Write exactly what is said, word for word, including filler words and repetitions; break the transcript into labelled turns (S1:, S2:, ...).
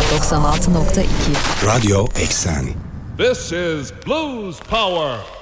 S1: doksan altı nokta iki
S2: Radyo Eksen.
S3: This is Blues Power.